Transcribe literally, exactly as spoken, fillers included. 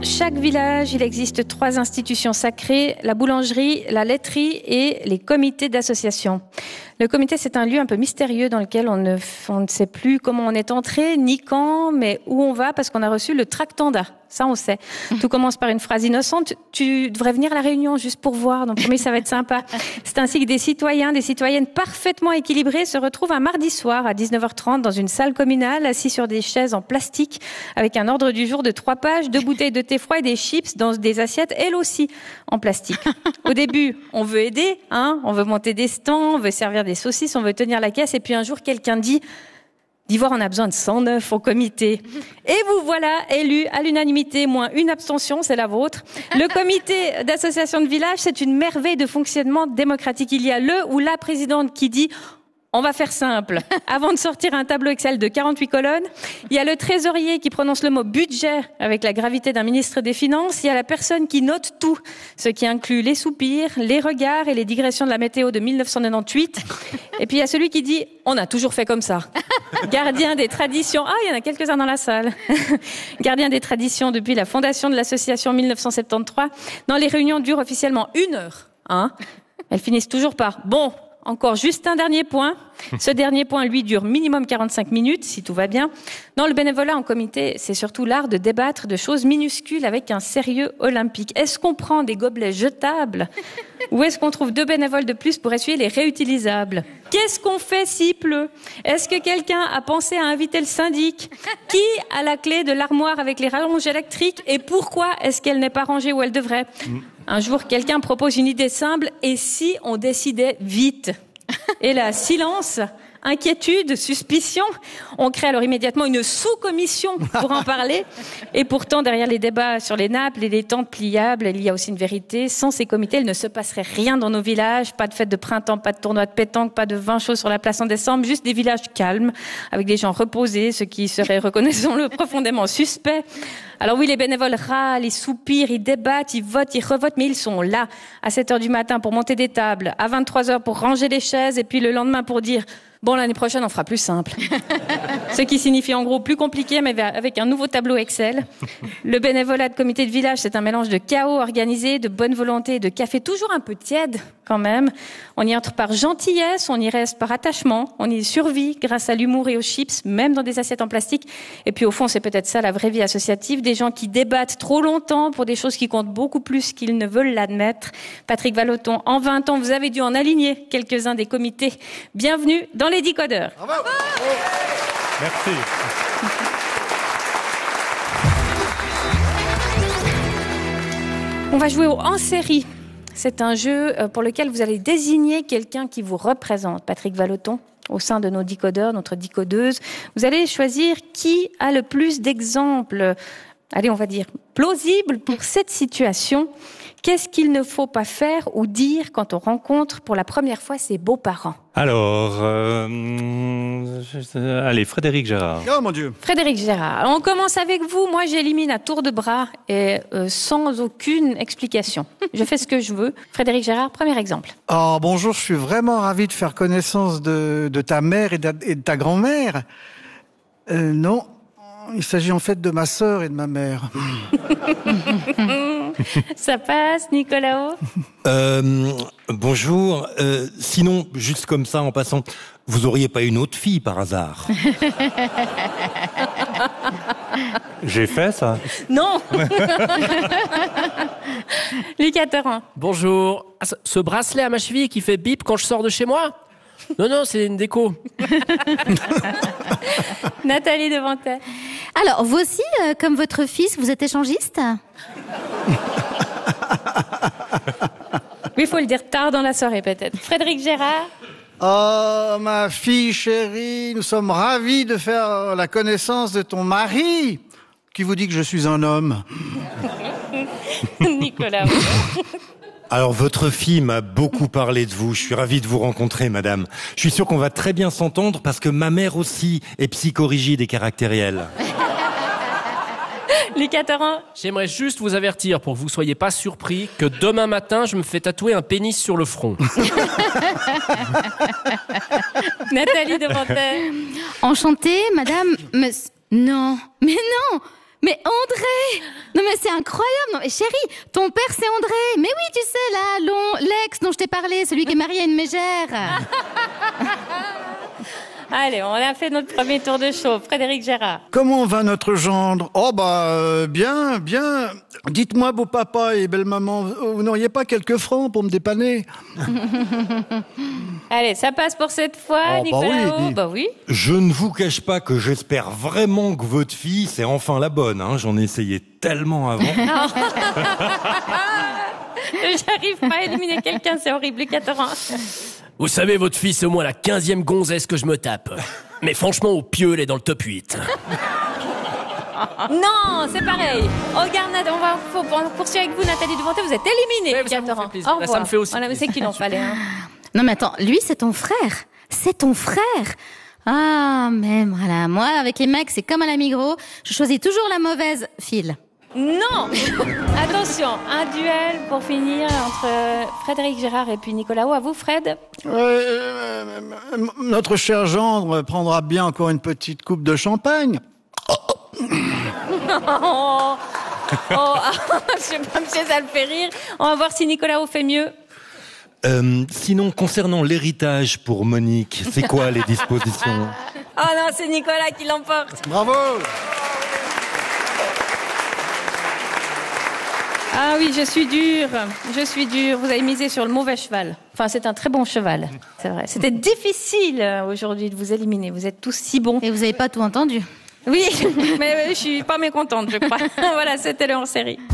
chaque village, il existe trois institutions sacrées, la boulangerie, la laiterie et les comités d'association. Le comité, c'est un lieu un peu mystérieux dans lequel on ne, on ne sait plus comment on est entré, ni quand, mais où on va, parce qu'on a reçu le tractanda. Ça, on sait. Tout commence par une phrase innocente. Tu devrais venir à la réunion juste pour voir. Donc, pour moi, ça va être sympa. C'est ainsi que des citoyens, des citoyennes parfaitement équilibrés se retrouvent un mardi soir à dix-neuf heures trente dans une salle communale, assis sur des chaises en plastique, avec un ordre du jour de trois pages, deux bouteilles de thé froid et des chips dans des assiettes, elles aussi, en plastique. Au début, on veut aider, hein. On veut monter des stands, on veut servir des saucisses, on veut tenir la caisse. Et puis, un jour, quelqu'un dit... D'Ivoire, on a besoin de cent neuf au comité. Et vous voilà élu à l'unanimité, moins une abstention, c'est la vôtre. Le comité d'association de village, c'est une merveille de fonctionnement démocratique. Il y a le ou la présidente qui dit... On va faire simple. Avant de sortir un tableau Excel de quarante-huit colonnes, il y a le trésorier qui prononce le mot budget avec la gravité d'un ministre des Finances. Il y a la personne qui note tout, ce qui inclut les soupirs, les regards et les digressions de la météo de mille neuf cent quatre-vingt-dix-huit. Et puis il y a celui qui dit « On a toujours fait comme ça ». Gardien des traditions. Ah, il y en a quelques-uns dans la salle. Gardien des traditions depuis la fondation de l'association mille neuf cent soixante-treize. Non, les réunions durent officiellement une heure. Hein. Elles finissent toujours par « Bon ». Encore juste un dernier point. Ce dernier point, lui, dure minimum quarante-cinq minutes, si tout va bien. Dans le bénévolat en comité, c'est surtout l'art de débattre de choses minuscules avec un sérieux olympique. Est-ce qu'on prend des gobelets jetables ou est-ce qu'on trouve deux bénévoles de plus pour essuyer les réutilisables? Qu'est-ce qu'on fait s'il pleut? Est-ce que quelqu'un a pensé à inviter le syndic? Qui a la clé de l'armoire avec les rallonges électriques et pourquoi est-ce qu'elle n'est pas rangée où elle devrait? Un jour, quelqu'un propose une idée simple, et si on décidait vite? Et là, silence, inquiétude, suspicion. On crée alors immédiatement une sous-commission pour en parler. Et pourtant, derrière les débats sur les nappes et les tentes pliables, il y a aussi une vérité. Sans ces comités, il ne se passerait rien dans nos villages. Pas de fête de printemps, pas de tournoi de pétanque, pas de vin chaud sur la place en décembre. Juste des villages calmes, avec des gens reposés, ce qui serait, reconnaissons-le, profondément suspect. Alors oui, les bénévoles râlent, ils soupirent, ils débattent, ils votent, ils revotent, mais ils sont là à sept heures du matin pour monter des tables, à vingt-trois heures pour ranger les chaises, et puis le lendemain pour dire « Bon, l'année prochaine, on fera plus simple ». Ce qui signifie en gros plus compliqué, mais avec un nouveau tableau Excel. Le bénévolat de comité de village, c'est un mélange de chaos organisé, de bonne volonté, de café toujours un peu tiède quand même. On y entre par gentillesse, on y reste par attachement, on y survit grâce à l'humour et aux chips, même dans des assiettes en plastique. Et puis au fond, c'est peut-être ça la vraie vie associative, des gens qui débattent trop longtemps pour des choses qui comptent beaucoup plus qu'ils ne veulent l'admettre. Patrick Vallotton, en vingt ans, vous avez dû en aligner quelques-uns des comités. Bienvenue dans les Décodeurs. Bravo. Bravo. Merci. On va jouer au en série. C'est un jeu pour lequel vous allez désigner quelqu'un qui vous représente. Patrick Vallotton, au sein de nos décodeurs, notre décodeuse, vous allez choisir qui a le plus d'exemples, allez, on va dire, plausibles pour cette situation. Qu'est-ce qu'il ne faut pas faire ou dire quand on rencontre pour la première fois ses beaux-parents? Alors, euh, je, allez, Frédéric Gérard. Oh mon Dieu. Frédéric Gérard. On commence avec vous. Moi, j'élimine à tour de bras et euh, sans aucune explication. Je fais ce que je veux. Frédéric Gérard, premier exemple. Oh bonjour, je suis vraiment ravi de faire connaissance de, de ta mère et de, et de ta grand-mère. Euh, non, il s'agit en fait de ma sœur et de ma mère. Ça passe, Nicolas? euh, Bonjour. Euh, sinon, juste comme ça, en passant, vous auriez pas une autre fille par hasard? J'ai fait ça? Non. Lucas Torrent. Bonjour. Ah, ce bracelet à ma cheville qui fait bip quand je sors de chez moi? Non, non, c'est une déco. Nathalie Devantet. Alors, vous aussi, euh, comme votre fils, vous êtes échangiste? Oui, il faut le dire tard dans la soirée, peut-être. Frédéric Gérard. Oh, ma fille chérie, nous sommes ravis de faire la connaissance de ton mari, qui vous dit que je suis un homme. Nicolas. Alors, votre fille m'a beaucoup parlé de vous. Je suis ravi de vous rencontrer, madame. Je suis sûr qu'on va très bien s'entendre parce que ma mère aussi est psychorigide et caractérielle. Lucas Torrent. J'aimerais juste vous avertir pour que vous soyez pas surpris que demain matin, je me fais tatouer un pénis sur le front. Nathalie Devantet. Enchantée, madame... Mais... Non, mais non. Mais André! Non mais c'est incroyable! Non mais chérie, ton père c'est André! Mais oui, tu sais, là, long, l'ex dont je t'ai parlé, celui qui est marié à une mégère! Allez, on a fait notre premier tour de show. Frédéric Gérard. Comment va notre gendre? Oh bah euh, bien, bien. Dites-moi, beau papa et belle maman, vous n'auriez pas quelques francs pour me dépanner? Allez, ça passe pour cette fois, Oh, bah Nicolas. oui. Bah oui. Je ne vous cache pas que j'espère vraiment que votre fille, c'est enfin la bonne. Hein. J'en ai essayé tellement avant. J'arrive pas à éliminer quelqu'un, c'est horrible, les quatre ans. Vous savez, votre fille, c'est au moins la quinzième gonzesse que je me tape. Mais franchement, au pieu, elle est dans le top huit. Non, c'est pareil. Regarde, Nat- on va faut- on poursuit avec vous, Nathalie Dumontet. Vous êtes éliminée. Ouais, ça me fait Catherine. plaisir. Au Là, ça revoir. me fait aussi Voilà, mais c'est qu'il en fallait. Hein. Non mais attends, lui c'est ton frère! C'est ton frère! Ah, mais voilà, moi avec les mecs c'est comme à la Migros, je choisis toujours la mauvaise file. Non. Attention, un duel pour finir entre Frédéric Gérard et puis Nicolas. À vous, Fred. Euh, euh, euh, notre cher gendre prendra bien encore une petite coupe de champagne. Oh, oh. Je sais pas, monsieur, ça le fait rire. On va voir si Nicolas fait mieux. Euh, sinon, concernant l'héritage pour Monique, c'est quoi les dispositions? Oh non, c'est Nicolas qui l'emporte. Bravo! Ah oui, je suis dure. Je suis dure. Vous avez misé sur le mauvais cheval. Enfin, c'est un très bon cheval. C'est vrai. C'était difficile euh, aujourd'hui de vous éliminer. Vous êtes tous si bons. Et vous avez pas tout entendu. Oui, mais je suis pas mécontente, je crois. Voilà, c'était le hors-série.